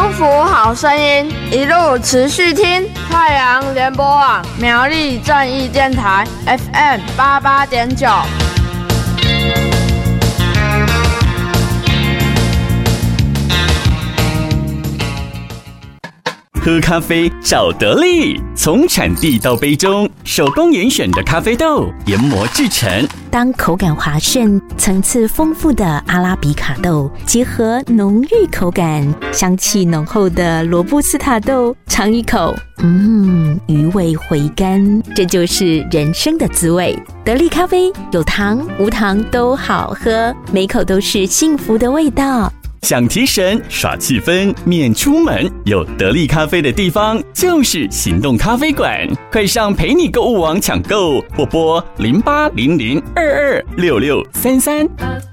福好声音，一路持续听太阳联播网苗栗正义电台 FM88.9。 喝咖啡找得力，从产地到杯中，手工严选的咖啡豆研磨制成。 当口感滑顺、层次丰富的阿拉比卡豆结合浓郁口感、香气浓厚的罗布斯塔豆，尝一口，余味回甘，这就是人生的滋味。得力咖啡有糖无糖都好喝，每口都是幸福的味道。 想提神耍气氛免出门，有得力咖啡的地方就是行动咖啡馆，快上陪你购物网抢购，或拨0800226633。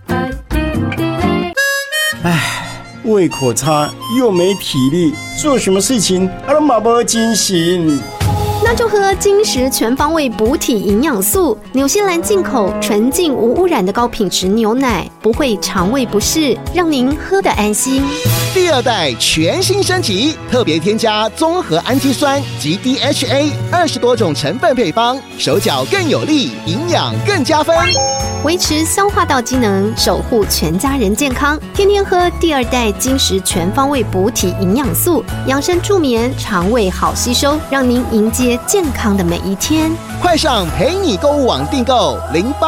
胃口差又没体力，做什么事情都没精神。 那就喝金石全方位补体营养素，纽西兰进口纯净无污染的高品质牛奶，不会肠胃不适，让您喝得安心。 第二代全新升级，特别添加综合氨基酸及 DHA 20多种成分配方，手脚更有力，营养更加分， 维持消化道机能，守护全家人健康。天天喝第二代金石全方位补体营养素，养生助眠，肠胃好吸收，让您迎接健康的每一天。 快上陪你购物网订购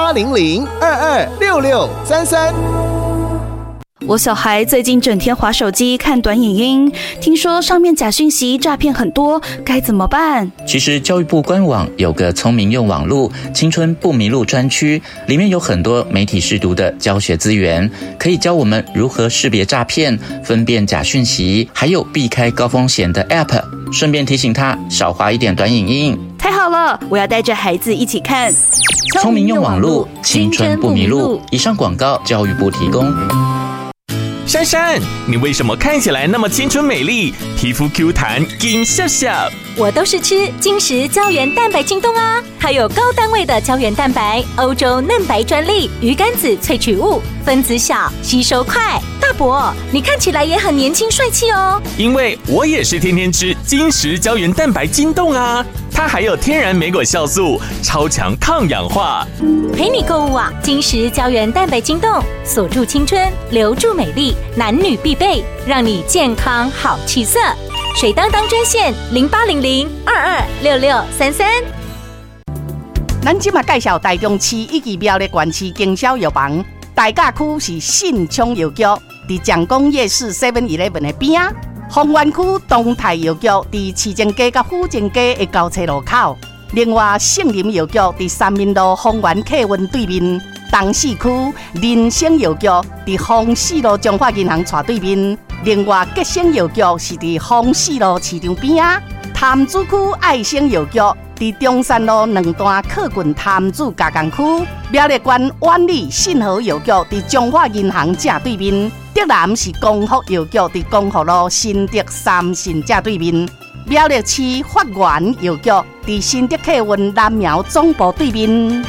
0800226633。 我小孩最近整天滑手机看短影音，听说上面假讯息诈骗很多，该怎么办？ 其实教育部官网有个聪明用网路青春不迷路专区，里面有很多媒体识读的教学资源，可以教我们如何识别诈骗、分辨假讯息，还有避开高风险的 App， 顺便提醒他少滑一点短影音。 太好了，我要带着孩子一起看聪明用网路青春不迷路。以上广告教育部提供。 珊珊，你为什么看起来那么青春美丽，皮肤 Q 弹金笑笑？ 我都是吃金石胶原蛋白晶冻啊，它有高单位的胶原蛋白，欧洲嫩白专利，鱼肝子萃取物，分子小，吸收快。大伯，你看起来也很年轻帅气哦。 因为我也是天天吃金石胶原蛋白晶冻啊，它还有天然莓果酵素，超强抗氧化。 陪你购物网金石胶原蛋白晶冻，锁住青春，留住美丽，男女必备，让你健康好气色。水当当专线0800226633。 咱今嘛介绍台中市以及苗栗县市经销药房，大甲区是信昌药局，伫蒋公夜市 7-11 的边啊。丰原区东泰药局伫市政街甲府政街的交叉路口。另外，圣林药局伫三民路丰原客运对面。东市区人生药局伫丰市路中华银行斜对面。另外，吉生药局是伫丰市路市场边啊。潭子区爱生药局伫中山路2段靠近潭子加工区。苗栗县万里信和药局伫中华银行正对面。德南是光复药局伫光复路新德三信正对面。苗栗市法源药局伫新德客运南苗总部对面。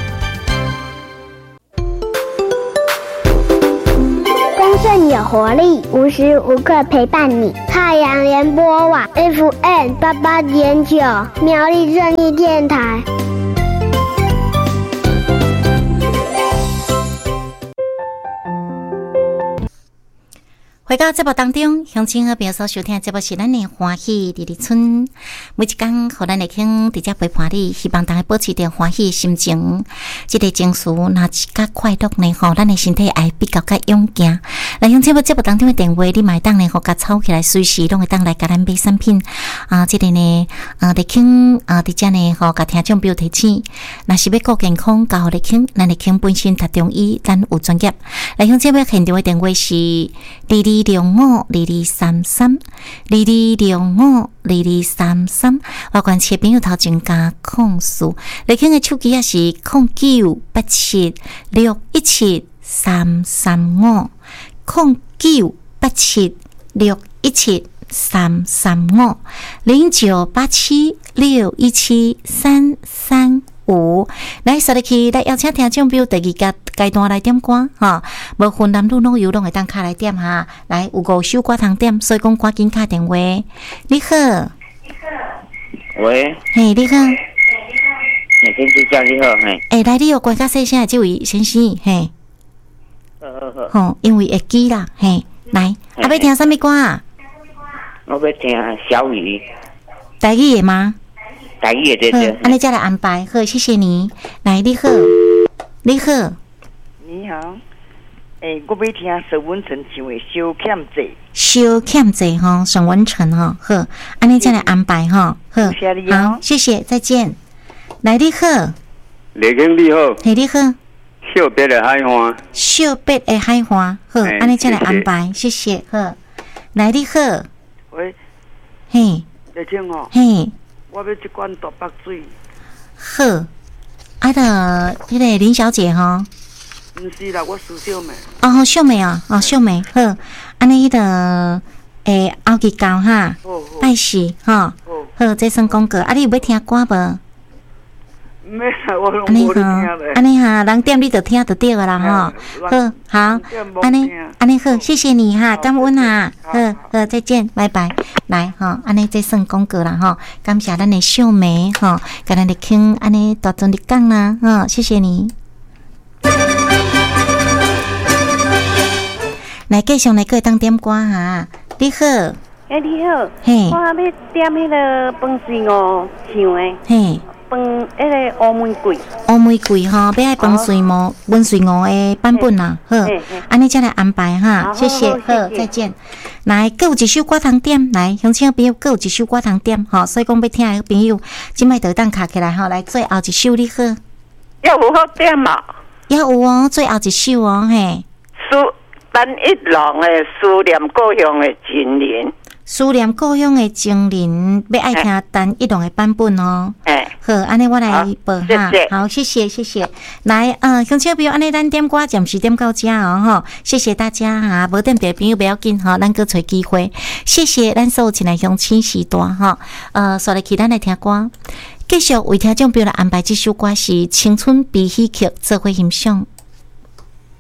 丰盛有活力，无时无刻陪伴你。太阳联播网 FM88.9，苗栗正义电台。 回到节目当中，乡亲和朋友所收听的节目是咱的欢喜日日村。每一天，互咱来听伫遮陪伴你，希望大家保持着欢喜的心情。这个情绪若是较快乐呢，吼，咱的身体会比较较勇健。来用节目当中的电话，你买当呢，吼，甲抄起来，随时拢会当来甲咱买产品。这个呢，来听伫遮呢，吼，甲听众朋友提醒，若是要顾健康，甲互来听，咱来听本身读中医，咱有专业。来用节目现场的电话是22652233，22652233。我关切朋友头前加控诉，来听的手机也是0987617335，0987617335，0987617335。 有。来，说入去来邀请听众朋友第二阶段来点歌哈，无分男女老幼拢会当卡来点哈。来，有5首歌通点，所以讲赶紧打电话。你好， 喂， 嘿，你好， 天主教你好，嘿， 来，你有关较细声的这位先生，嘿，好，因为会记啦，嘿，来，要听什么歌啊？ 我要听小雨， 台语的吗？ 台语的对。 安尼再来安排，好，谢谢你。来，你好，你好， 你好，我要听沈文成唱的《小欠债》。 小欠债哈，沈文成哈，好，安尼再来安排哈，好，好，谢谢，再见。来，你好， 李经理好， 嘿，你好， 小白的海花， 小白的海花，好，安尼再来安排，谢谢，好。来，你好， 喂， 嘿， 李经哦， 嘿， 我要一罐大白水。 好，迄个林小姐哈， 不是啦，我是小妹。 哦，小妹啊，哦，小妹，好，安尼迄个后期教哈，拜四哈，好，这算广告，你有要听歌无？ 没啦，我拢无听咧。 安尼哈，人点你就听就对个啦哈。好，安尼好，谢谢你哈，感恩哈，好，再见，拜拜。来哈，安尼这算广告啦哈，感谢咱的秀梅哈，甲咱的听安尼大众的讲啦哈，谢谢你。来，继续来各当点歌哈，你好。 你好， 嘿， 我要点迄个饭水哦，唱的。 嘿。 饭迄个乌玫瑰， 乌玫瑰哈，要爱饭水毛温水鹅的版本啦，好，安尼再来安排哈，谢谢，好，再见。来，各有一首歌通点，来，乡亲朋友各有一首歌通点，吼，所以讲要听的朋友，即摆就当卡起来吼，来最后一首你好， 要有好点嘛？ 要有哦，最后一首哦，嘿。 单一郎的思念故乡的情人。 思念故乡的情人，要爱听单一郎的版本哦。好，安尼我来报哈。好，谢谢，谢谢。来，乡亲朋友，安尼咱点歌暂时点到这哦，吼，谢谢大家哈。无点别的朋友不要紧哈，咱搁找机会。谢谢咱所有亲爱乡亲时代哈。刷来去咱来听歌，继续为听众朋友来安排这首歌是《青春悲喜剧》做伙欣赏。